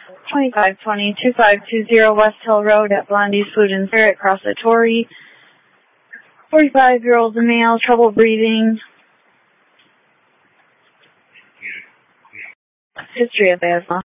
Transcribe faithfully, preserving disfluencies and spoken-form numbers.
twenty-five twenty, two five two zero West Hill Road at Blondie's Food and Spirit, Crossatory. forty-five-year-old male, trouble breathing. History of asthma.